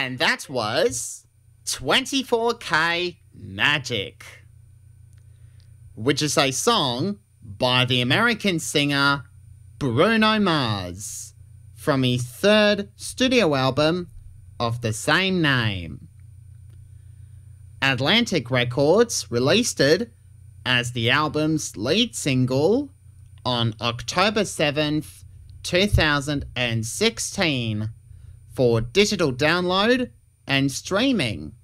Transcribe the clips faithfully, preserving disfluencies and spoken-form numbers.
And that was twenty-four K Magic, which is a song by the American singer Bruno Mars from his third studio album of the same name. Atlantic Records released it as the album's lead single on October seventh, two thousand sixteen for digital download and streaming.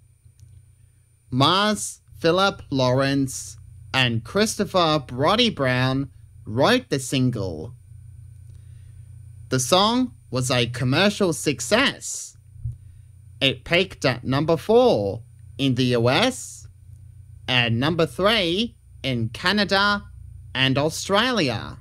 Mars, Philip Lawrence, and Christopher Brody Brown wrote the single. The song was a commercial success. It peaked at number four in the U S and number three in Canada and Australia.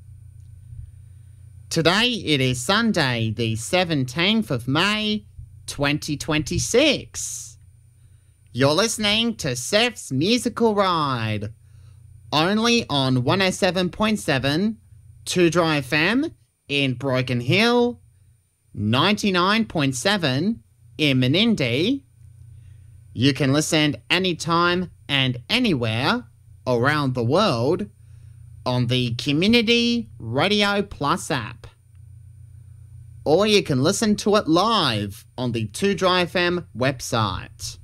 Today it is Sunday, the seventeenth of May, twenty twenty-six. You're listening to Seth's Musical Ride, only on one oh seven point seven two Dry F M in Broken Hill, ninety-nine point seven in Menindee. You can listen anytime and anywhere around the world on the Community Radio Plus app. Or you can listen to it live on the two Dry F M website.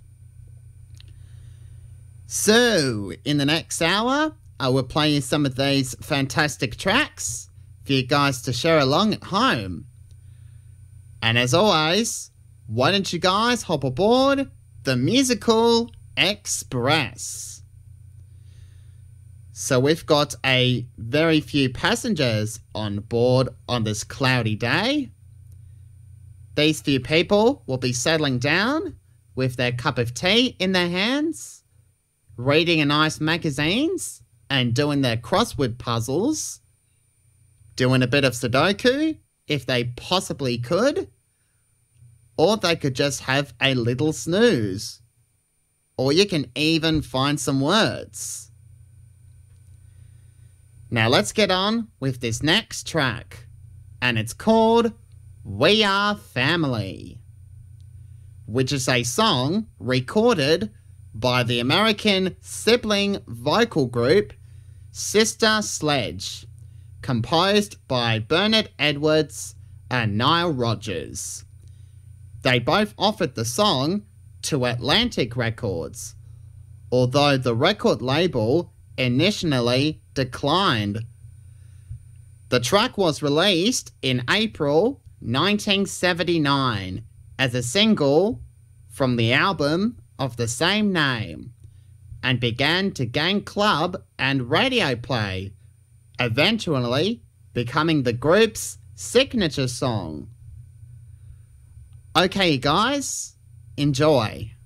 So, in the next hour, I will play you some of these fantastic tracks for you guys to share along at home. And as always, why don't you guys hop aboard the Musical Express? So we've got a very few passengers on board on this cloudy day. These few people will be settling down with their cup of tea in their hands, reading a nice magazines and doing their crossword puzzles, doing a bit of Sudoku if they possibly could, or they could just have a little snooze. Or you can even find some words. Now let's get on with this next track, and it's called We Are Family, which is a song recorded by the American sibling vocal group Sister Sledge, composed by Bernard Edwards and Nile Rodgers. They both offered the song to Atlantic Records, although the record label initially declined. The track was released in April nineteen seventy-nine as a single from the album of the same name and began to gain club and radio play, eventually becoming the group's signature song. Okay guys, enjoy.